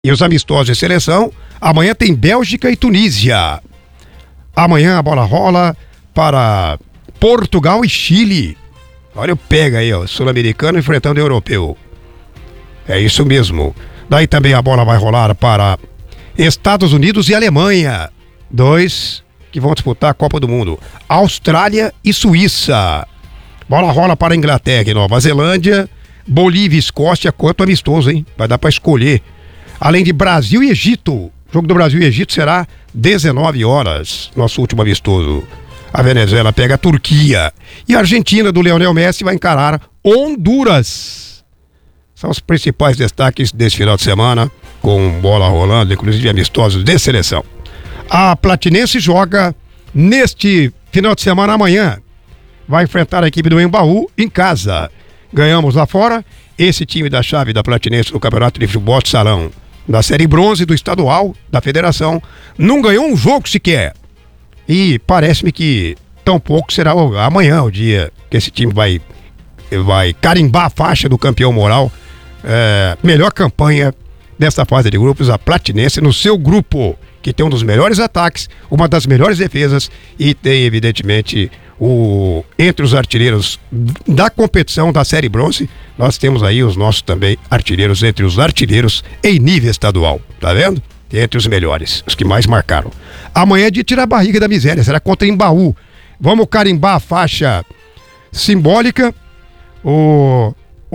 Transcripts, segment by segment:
E os amistosos de seleção, amanhã tem Bélgica e Tunísia. Amanhã a bola rola para Portugal e Chile. Olha o pega aí, ó, sul-americano enfrentando o europeu. É isso mesmo. Daí também a bola vai rolar para Estados Unidos e Alemanha. 2 que vão disputar a Copa do Mundo. Austrália e Suíça. Bola rola para a Inglaterra e Nova Zelândia. Bolívia e Escócia, quanto amistoso, hein? Vai dar para escolher. Além de Brasil e Egito. O jogo do Brasil e Egito será 19 horas. Nosso último amistoso. A Venezuela pega a Turquia. E a Argentina do Lionel Messi vai encarar Honduras. São os principais destaques desse final de semana, com bola rolando, inclusive amistosos de seleção. A Platinense joga neste final de semana amanhã. Vai enfrentar a equipe do Embaú em casa. Ganhamos lá fora. Esse time da chave da Platinense no Campeonato de Futebol de Salão, da Série Bronze do Estadual, da Federação, não ganhou um jogo sequer. E parece-me que tampouco será amanhã o dia que esse time vai carimbar a faixa do campeão moral. Melhor campanha dessa fase de grupos, a Platinense no seu grupo, que tem um dos melhores ataques, uma das melhores defesas e tem evidentemente entre os artilheiros da competição da Série Bronze, nós temos aí os nossos também artilheiros, entre os artilheiros em nível estadual, tá vendo? Entre os melhores, os que mais marcaram. Amanhã é de tirar a barriga da miséria, será contra Embaú. Vamos carimbar a faixa simbólica, o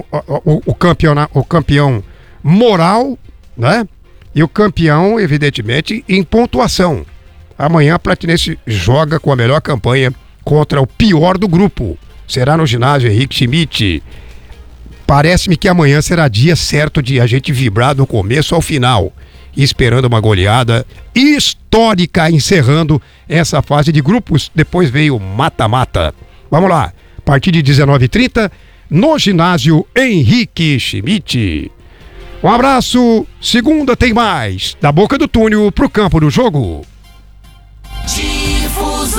campeão moral, né? E o campeão, evidentemente, em pontuação. Amanhã a Platinense joga com a melhor campanha contra o pior do grupo. Será no ginásio Henrique Schmidt. Parece-me que amanhã será dia certo de a gente vibrar do começo ao final, esperando uma goleada histórica, encerrando essa fase de grupos. Depois veio o mata-mata. Vamos lá, a partir de 19h30, no ginásio Henrique Schmidt. Um abraço, segunda tem mais, da boca do túnel pro campo do jogo. Difusora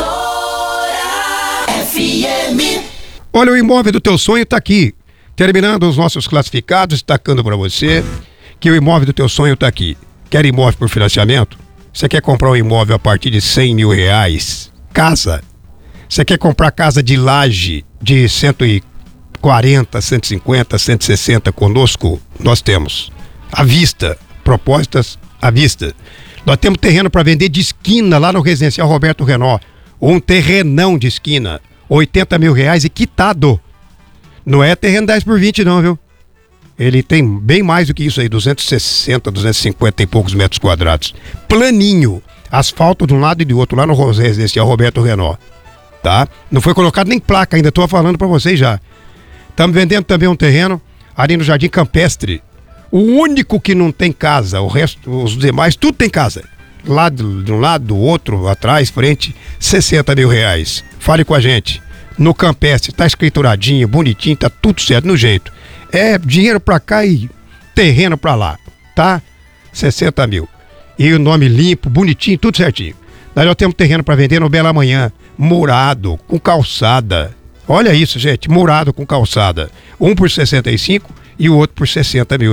FM. Olha, o imóvel do teu sonho tá aqui. Terminando os nossos classificados, destacando para você que o imóvel do teu sonho tá aqui. Quer imóvel por financiamento? Você quer comprar um imóvel a partir de R$100 mil? Casa? Você quer comprar casa de laje de 140, 150, 160 conosco? Nós temos. À vista. Propostas à vista. Nós temos terreno para vender de esquina lá no Residencial Roberto Renault. Um terrenão de esquina. R$80 mil e quitado. Não é terreno 10 por 20 não, viu? Ele tem bem mais do que isso aí, 260, 250 e poucos metros quadrados. Planinho. Asfalto de um lado e do outro, lá no Residencial Roberto Renault. Tá? Não foi colocado nem placa ainda, tô falando pra vocês já. Estamos vendendo também um terreno ali no Jardim Campestre. O único que não tem casa, o resto, os demais, tudo tem casa. De um lado, do outro, atrás, frente, R$60 mil. Fale com a gente. No Campestre, tá escrituradinho, bonitinho, tá tudo certo, no jeito. É dinheiro pra cá e terreno pra lá, tá? 60 mil. E o nome limpo, bonitinho, tudo certinho. Daí nós temos terreno pra vender no Bela Manhã, murado, com calçada. Olha isso, gente, murado com calçada. Um por 65 e o outro por R$60 mil.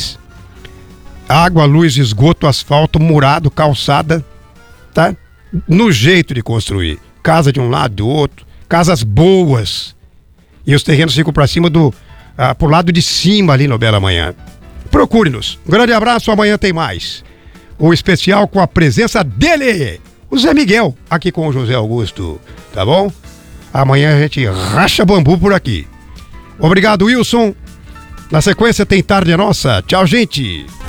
Água, luz, esgoto, asfalto, murado, calçada, tá? No jeito de construir. Casa de um lado, do outro. Casas boas. E os terrenos ficam pra cima pro lado de cima ali no Bela Manhã. Procure-nos. Um grande abraço, amanhã tem mais. O especial com a presença dele, o Zé Miguel, aqui com o José Augusto, tá bom? Amanhã a gente racha bambu por aqui. Obrigado, Wilson. Na sequência tem Tarde é Nossa. Tchau, gente.